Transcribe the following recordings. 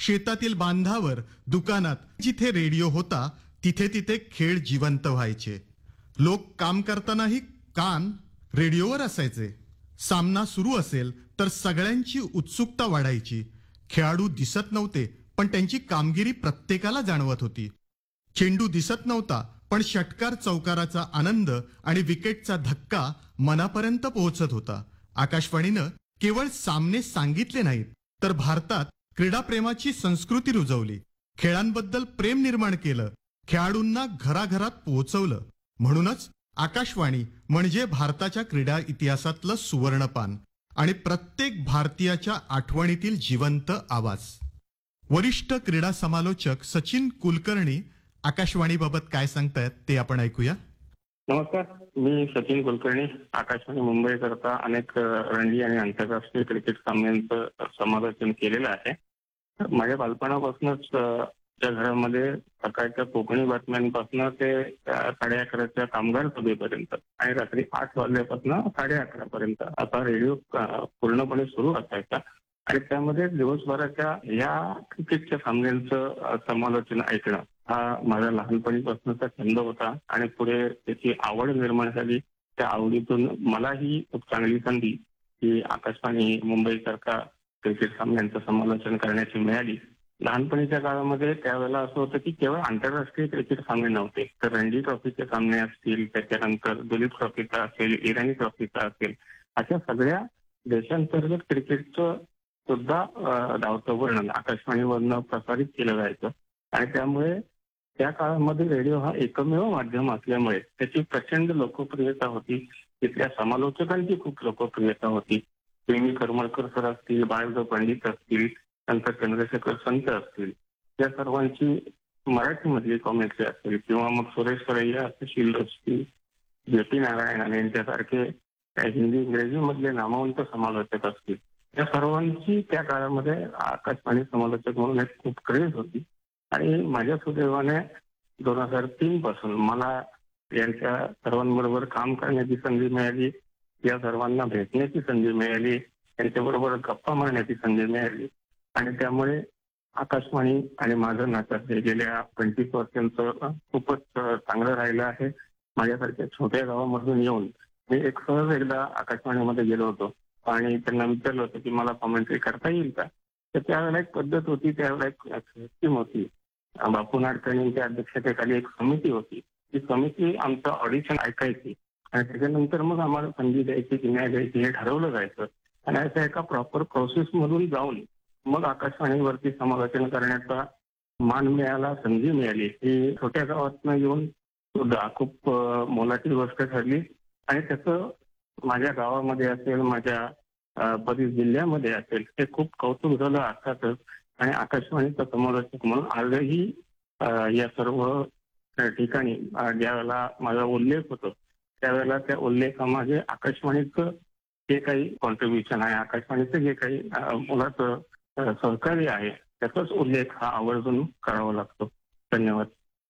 शेतातील बांधावर, दुकानात जिथे रेडिओ होता तिथे तिथे खेळ जिवंत व्हायचे. लोक काम करतानाही कान रेडिओवर असायचे. सामना सुरू असेल तर सगळ्यांची उत्सुकता वाढायची. खेळाडू दिसत नव्हते पण त्यांची कामगिरी प्रत्येकाला जाणवत होती. चेंडू दिसत नव्हता पण षटकार चौकाराचा आनंद आणि विकेटचा धक्का मनापर्यंत पोहोचत होता. आकाशवाणीनं केवळ सामने सांगितले नाहीत तर भारतात क्रीडाप्रेमाची संस्कृती रुजवली. खेळांबद्दल प्रेम निर्माण केलं. खेळाडूंना घराघरात पोहोचवलं. म्हणूनच आकाशवाणी म्हणजे भारताच्या क्रीडा इतिहासातलं सुवर्णपान आणि प्रत्येक भारतीयाच्या आठवणीतील जिवंत आवाज. वरिष्ठ क्रीडा समालोचक सचिन कुलकर्णी आकाशवाणीबाबत काय सांगतायत ते आपण ऐकूया. नमस्कार, मी सचिन कुलकर्णी. आकाशवाणी मुंबई करता अनेक रणजी आणि आंतरराष्ट्रीय क्रिकेट सामन्यांचं समालोचन केलेलं आहे. माझ्या बालपणापासूनच त्या घरामध्ये सकाळच्या कोकणी बातम्यांपासून ते 11:30च्या कामगार सभेपर्यंत आणि रात्री 8 वाजल्यापासून 11:30 पर्यंत असा रेडिओ पूर्णपणे सुरू असायचा आणि त्यामध्ये दिवसभराच्या या क्रिकेटच्या सामन्यांचं समालोचन ऐकणं हा माझा लहानपणीपासूनचा छंद होता आणि पुढे त्याची आवड निर्माण झाली. त्या आवडीतून मलाही खूप चांगली संधी ही आकाशवाणी मुंबईसारखा क्रिकेट सामन्यांचं समालोचन करण्याची मिळाली. लहानपणीच्या काळामध्ये त्यावेळेला असं होतं की केवळ आंतरराष्ट्रीय क्रिकेट सामने नव्हते तर रणजी ट्रॉफीचे सामने असतील, त्याच्यानंतर दिलीप ट्रॉफीचा असेल, इराणी ट्रॉफीचा असेल, अशा सगळ्या देशांतर्गत क्रिकेटचं सुद्धा धावतं वर्णन आकाशवाणीवरनं प्रसारित केलं जायचं आणि त्यामुळे त्या काळामध्ये रेडिओ हा एकमेव माध्यम असल्यामुळे त्याची प्रचंड लोकप्रियता होती. तिथल्या समालोचकांची खूप लोकप्रियता होती. प्रेमी करमळकर सर असतील, बाळासाहेब पंडित असतील, नंतर चंद्रशेखर संत असतील, या सर्वांची मराठीमधली कॉमेंट्री असेल किंवा मग सुरेश सरैया असतील असतील, जे पी नारायण यांच्यासारखे हिंदी इंग्रजी मधले नामवंत समालोचक असतील, या सर्वांची त्या काळामध्ये आकाशवाणी समालोचक म्हणून एक खूप क्रेज होती. आणि माझ्या सुदैवाने 2003 पासून मला यांच्या सर्वांबरोबर काम करण्याची संधी मिळाली, या सर्वांना भेटण्याची संधी मिळाली, त्यांच्याबरोबर गप्पा मारण्याची संधी मिळाली आणि त्यामुळे आकाशवाणी आणि माझं नातं हे गेल्या 25 वर्षांचं खूपच चांगलं राहिलं आहे. माझ्यासारख्या छोट्या गावामधून येऊन मी एकदा आकाशवाणीमध्ये गेलो होतो आणि त्यांना विचारलं होतं की मला कॉमेंट्री करता येईल का. तर त्यावेळेला एक पद्धत होती, त्यावेळेला एक सिस्टीम होती. बापू नाडकर्णींच्या अध्यक्षतेखाली एक समिती होती. ती समिती आमचं ऑडिशन ऐकायची आणि त्याच्यानंतर मग आम्हाला संधी द्यायची की नाही द्यायची हे ठरवलं जायचं आणि असं एका प्रॉपर प्रोसेस मधून जाऊन मग आकाशवाणीवरती समालोचन करण्याचा मान मिळाला, संधी मिळाली. ही छोट्या गावातनं येऊन सुद्धा खूप मोलाची गोष्ट ठरली आणि त्याचं माझ्या गावामध्ये असेल, माझ्या बरीच जिल्ह्यामध्ये असेल, ते खूप कौतुक झालं अर्थातच. आणि आकाशवाणीचा समालोचक म्हणून आजही या सर्व ठिकाणी ज्या वेळेला माझा उल्लेख होतो त्यावेळेला त्या उल्लेखामध्ये आकाशवाणीचं जे काही कॉन्ट्रीब्युशन आहे, आकाशवाणीचं जे काही मुलाचं सहकार्य आहे त्याचाच उल्लेख हा आवर्जून करावा लागतो. धन्यवाद.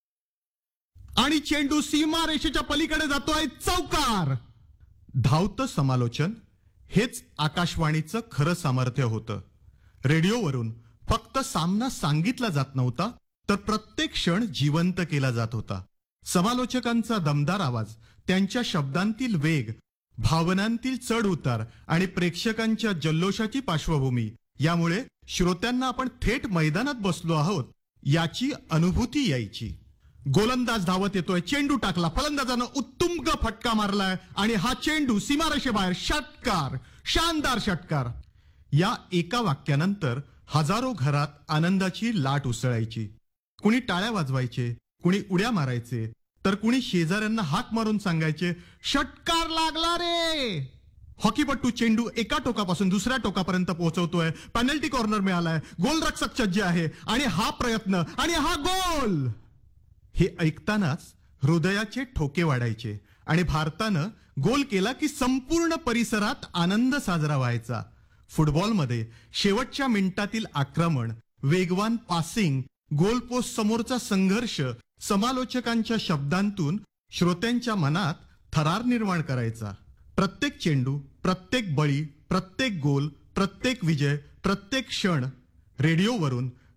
आणि चेंडू सीमारेषेच्या पलीकडे जातोय, चौकार. धावतं समालोचन हेच आकाशवाणीचं खरं सामर्थ्य होतं. रेडिओवरून फक्त सामना सांगितला जात नव्हता तर प्रत्येक क्षण जिवंत केला जात होता. समालोचकांचा दमदार आवाज, त्यांच्या शब्दांतील वेग, भावनांतील चढ उतार आणि प्रेक्षकांच्या जल्लोषाची पार्श्वभूमी यामुळे श्रोत्यांना आपण थेट मैदानात बसलो आहोत याची अनुभूती यायची. गोलंदाज धावत येतोय, चेंडू टाकला, फलंदाजानं उत्तुंग फटका मारलाय आणि हा चेंडू सीमारेषेबाहेर, षटकार, शानदार षटकार. या एका वाक्यानंतर हजारो घरात आनंदाची लाट उसळायची. कुणी टाळ्या वाजवायचे, कुणी उड्या मारायचे तर कुणी शेजाऱ्यांना हाक मारून सांगायचे, षटकार लागला रे. हॉकीपट्टू चेंडू एका टोकापासून दुसऱ्या टोकापर्यंत पोहोचवतोय, पेनल्टी कॉर्नर मिळालाय, गोलरक्षक सज्ज आहे आणि हा प्रयत्न आणि हा गोल. हे ऐकतानाच हृदयाचे ठोके वाढायचे आणि भारतानं गोल केला की संपूर्ण परिसरात आनंद साजरा व्हायचा. फुटबॉलमध्ये शेवटच्या मिनिटातील आक्रमण, वेगवान पासिंग, गोलपोस्ट समोरचा संघर्ष समालोचकांच्या शब्दांतून श्रोत्यांच्या मनात थरार निर्माण करायचा. प्रत्येक चेंडू, प्रत्येक बळी, प्रत्येक गोल, प्रत्येक विजय, प्रत्येक क्षण रेडिओवरून